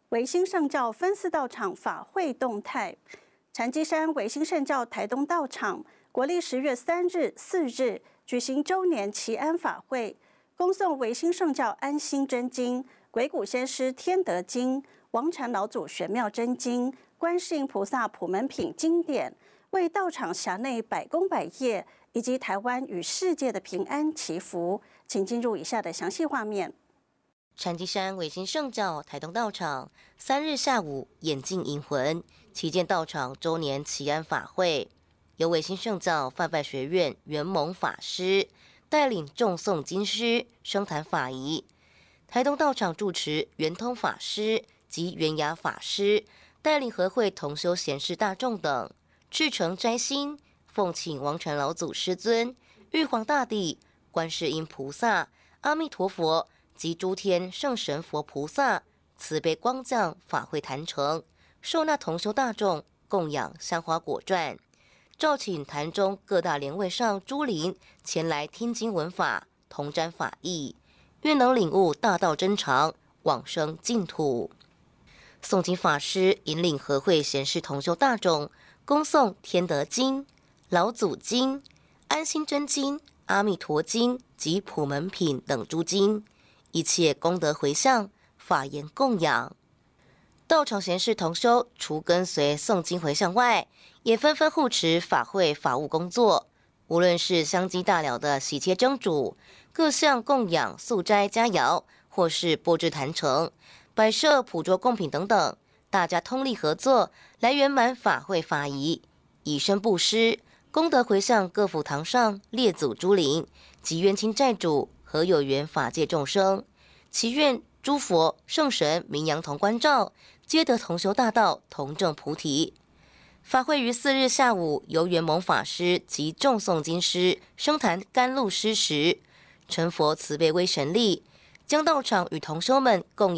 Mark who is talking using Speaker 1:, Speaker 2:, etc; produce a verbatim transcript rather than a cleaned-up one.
Speaker 1: 维新圣教分寺道场法会动态，禅机山维新圣教台东道场国历十月三日、四日举行周年祈安法会，恭诵维新圣教安心真经、鬼谷先师天德经、王禅老祖玄妙真经、观世音菩萨普门品经典，为道场辖内百工百业以及台湾与世界的平安祈福。请进入以下的详细画面。
Speaker 2: 禅机山维新圣教台东道场三日下午演进迎魂，旗舰道场周年祈安法会，由维新圣教范拜学院圆蒙法师带领众诵经师升坛法仪，台东道场住持圆通法师及圆雅法师带领和会同修贤士大众等至诚斋心，奉请王禅老祖师尊、玉皇大帝、观世音菩萨、阿弥陀佛及诸天圣神佛菩萨慈悲光降法会坛城，受纳同修大众供养香花果馔，召请坛中各大莲位上诸灵前来听经闻法，同沾法益，愿能领悟大道真常，往生净土。诵经法师引领和会贤士同修大众恭诵天德经、老祖经、安心真经、阿弥陀经及普门品等诸经，一切功德回向，法言供养。道场贤士同修除跟随诵经回向外，也纷纷护持法会法务工作，无论是香积大寮的喜切蒸煮、各项供养素斋佳肴，或是布置坛城、摆设普桌供品等等，大家通力合作，来圆满法会法仪，以身布施，功德回向各府堂上列祖诸灵及冤亲债主和有缘法界众生，祈愿诸佛圣神名扬同关照，皆得同修大道，同证菩提。法会于四日下午由圆蒙法师及众诵经师升坛甘露施食，成佛慈悲威神力，将道场与同修们共